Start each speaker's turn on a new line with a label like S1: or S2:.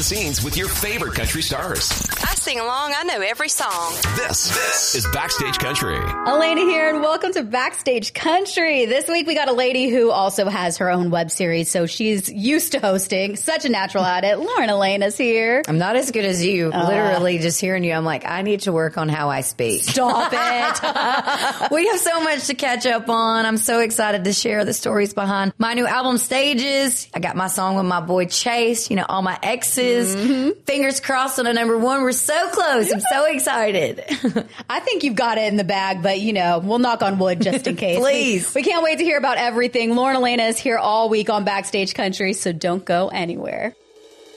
S1: scenes with your favorite country stars.
S2: I sing along. I know every song.
S1: This is Backstage Country.
S3: Elena here, and welcome to Backstage Country. This week we got a lady who also has her own web series, so she's used to hosting. Such a natural at it. Lauren Elena's here.
S4: I'm not as good as you. Literally, just hearing you, I'm like, I need to work on how I speak.
S3: Stop it.
S4: We have so much to catch up on. I'm so excited to share the stories behind my new album, Stages. I got my song with my boy Chase, all my exes. Mm-hmm. Fingers crossed on a number one. We're so close. I'm so excited.
S3: I think you've got it in the bag, but we'll knock on wood just in case.
S4: Please.
S3: We can't wait to hear about everything. Lauren Elena is here all week on Backstage Country, so don't go anywhere.